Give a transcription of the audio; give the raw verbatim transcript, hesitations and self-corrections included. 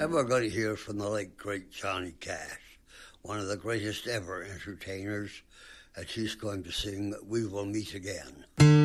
Then we're going to hear from the late, great Johnny Cash, one of the greatest ever entertainers, and she's going to sing We Will Meet Again.